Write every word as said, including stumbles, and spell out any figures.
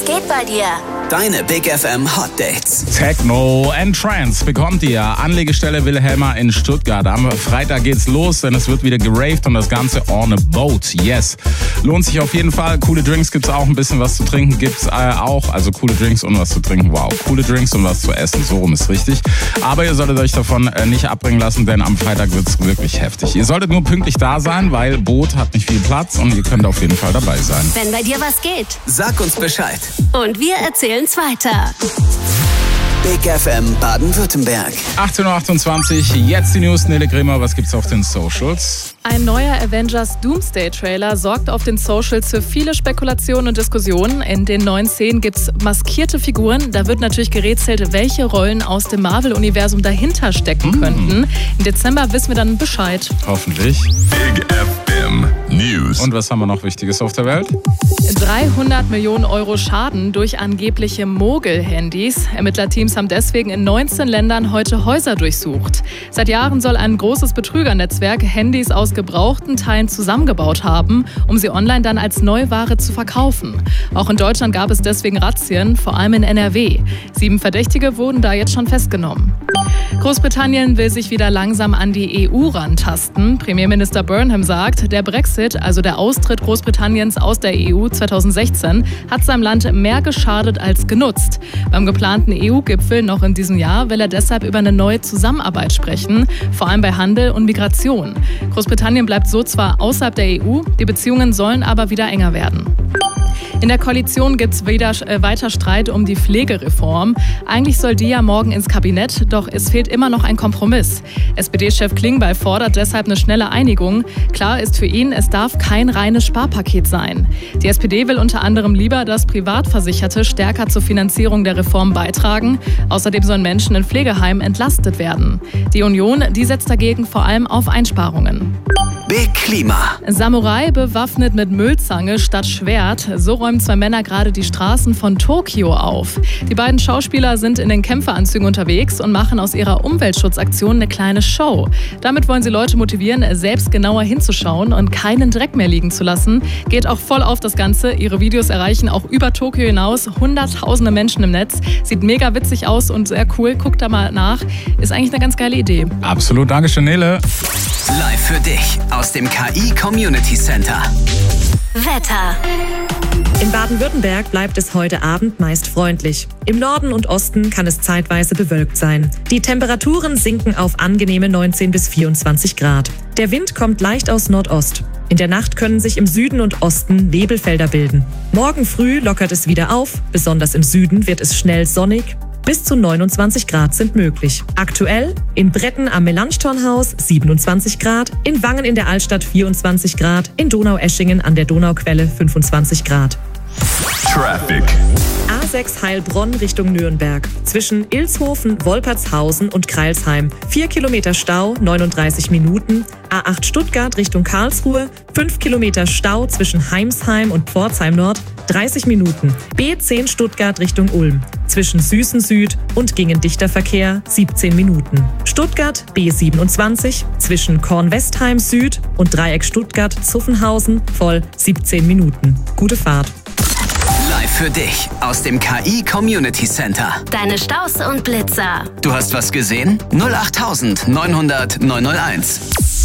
Was geht bei dir? Deine Big F M Hot Dates. Techno and Trance bekommt ihr. Anlegestelle Wilhelma in Stuttgart. Am Freitag geht's los, denn es wird wieder geraved und das Ganze on a boat. Yes. Lohnt sich auf jeden Fall. Coole Drinks gibt's auch, ein bisschen was zu trinken gibt's äh, auch. Also coole Drinks und was zu trinken. Wow. Coole Drinks und was zu essen. So rum ist richtig. Aber ihr solltet euch davon äh, nicht abbringen lassen, denn am Freitag wird's wirklich heftig. Ihr solltet nur pünktlich da sein, weil Boot hat nicht viel Platz und ihr könnt auf jeden Fall dabei sein. Wenn bei dir was geht. Sag uns Bescheid. Und wir erzählen's weiter. Big F M Baden-Württemberg. achtzehn Uhr achtundzwanzig, jetzt die News. Nele Grimmer, was gibt's auf den Socials? Ein neuer Avengers Doomsday-Trailer sorgt auf den Socials für viele Spekulationen und Diskussionen. In den neuen Szenen gibt's maskierte Figuren. Da wird natürlich gerätselt, welche Rollen aus dem Marvel-Universum dahinter stecken mm. könnten. Im Dezember wissen wir dann Bescheid. Hoffentlich. Big F M News. Und was haben wir noch Wichtiges auf der Welt? dreihundert Millionen Euro Schaden durch angebliche Mogel-Handys. Ermittlerteams haben deswegen in neunzehn Ländern heute Häuser durchsucht. Seit Jahren soll ein großes Betrügernetzwerk Handys aus gebrauchten Teilen zusammengebaut haben, um sie online dann als Neuware zu verkaufen. Auch in Deutschland gab es deswegen Razzien, vor allem in N R W. Sieben Verdächtige wurden da jetzt schon festgenommen. Großbritannien will sich wieder langsam an die E U rantasten. Premierminister Burnham sagt, der Brexit, also der Austritt Großbritanniens aus der E U zweitausendsechzehn, hat seinem Land mehr geschadet als genutzt. Beim geplanten E U-Gipfel noch in diesem Jahr will er deshalb über eine neue Zusammenarbeit sprechen, vor allem bei Handel und Migration. Großbritannien bleibt so zwar außerhalb der E U, die Beziehungen sollen aber wieder enger werden. In der Koalition gibt es wieder äh, weiter Streit um die Pflegereform. Eigentlich soll die ja morgen ins Kabinett, doch es fehlt immer noch ein Kompromiss. S P D-Chef Klingbeil fordert deshalb eine schnelle Einigung. Klar ist für ihn, es darf kein reines Sparpaket sein. Die S P D will unter anderem lieber, dass Privatversicherte stärker zur Finanzierung der Reform beitragen. Außerdem sollen Menschen in Pflegeheimen entlastet werden. Die Union, die setzt dagegen vor allem auf Einsparungen. Big Klima. Samurai bewaffnet mit Müllzange statt Schwert. So räumen zwei Männer gerade die Straßen von Tokio auf. Die beiden Schauspieler sind in den Kämpferanzügen unterwegs und machen aus ihrer Umweltschutzaktion eine kleine Show. Damit wollen sie Leute motivieren, selbst genauer hinzuschauen und keinen Dreck mehr liegen zu lassen. Geht auch voll auf das Ganze. Ihre Videos erreichen auch über Tokio hinaus hunderttausende Menschen im Netz. Sieht mega witzig aus und sehr cool. Guckt da mal nach. Ist eigentlich eine ganz geile Idee. Absolut, dankeschön, Nele. Live für dich aus dem K I Community Center. Wetter. In Baden-Württemberg bleibt es heute Abend meist freundlich. Im Norden und Osten kann es zeitweise bewölkt sein. Die Temperaturen sinken auf angenehme neunzehn bis vierundzwanzig Grad. Der Wind kommt leicht aus Nordost. In der Nacht können sich im Süden und Osten Nebelfelder bilden. Morgen früh lockert es wieder auf. Besonders im Süden wird es schnell sonnig. Bis zu neunundzwanzig Grad sind möglich. Aktuell in Bretten am Melanchthonhaus siebenundzwanzig Grad, in Wangen in der Altstadt vierundzwanzig Grad, in Donaueschingen an der Donauquelle fünfundzwanzig Grad. Traffic. A sechs Heilbronn Richtung Nürnberg. Zwischen Ilshofen, Wolpertshausen und Crailsheim. vier Kilometer Stau, neununddreißig Minuten. A acht Stuttgart Richtung Karlsruhe. fünf Kilometer Stau zwischen Heimsheim und Pforzheim Nord. dreißig Minuten. B zehn Stuttgart Richtung Ulm. Zwischen Süßen Süd und Gingen-Dichter Verkehr siebzehn Minuten. Stuttgart B siebenundzwanzig. Zwischen Kornwestheim Süd und Dreieck Stuttgart-Zuffenhausen voll siebzehn Minuten. Gute Fahrt. Live für dich aus dem K I Community Center. Deine Staus und Blitzer. Du hast was gesehen? null acht neunhundert neunhunderteins.